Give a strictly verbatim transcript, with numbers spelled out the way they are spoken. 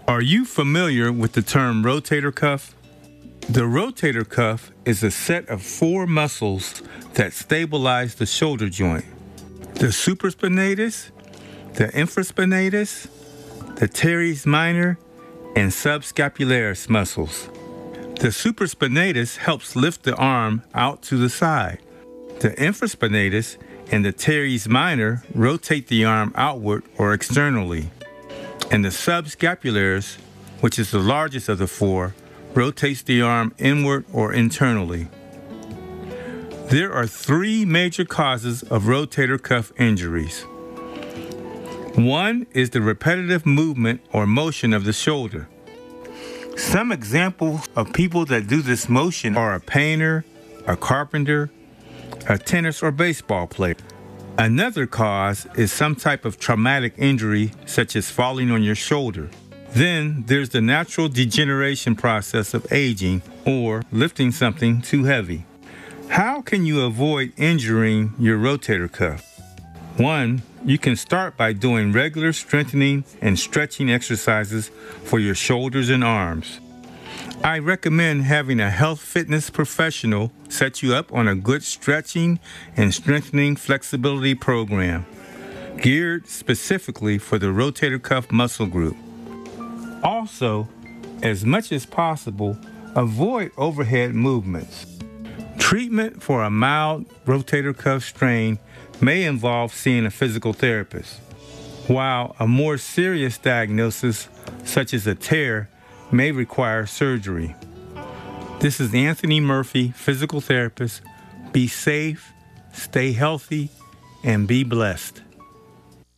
Are you familiar with the term rotator cuff? The rotator cuff is a set of four muscles that stabilize the shoulder joint: the supraspinatus, the infraspinatus, the teres minor, and subscapularis muscles. The supraspinatus helps lift the arm out to the side. The infraspinatus and the teres minor rotate the arm outward or externally. And the subscapularis, which is the largest of the four, rotates the arm inward or internally. There are three major causes of rotator cuff injuries. One is the repetitive movement or motion of the shoulder. Some examples of people that do this motion are a painter, a carpenter, a tennis or baseball player. Another cause is some type of traumatic injury, such as falling on your shoulder. Then there's the natural degeneration process of aging or lifting something too heavy. How can you avoid injuring your rotator cuff? One, you can start by doing regular strengthening and stretching exercises for your shoulders and arms. I recommend having a health fitness professional set you up on a good stretching and strengthening flexibility program, geared specifically for the rotator cuff muscle group. Also, as much as possible, avoid overhead movements. Treatment for a mild rotator cuff strain may involve seeing a physical therapist, while a more serious diagnosis, such as a tear, may require surgery. This is Anthony Murphy, physical therapist. Be safe, stay healthy, and be blessed.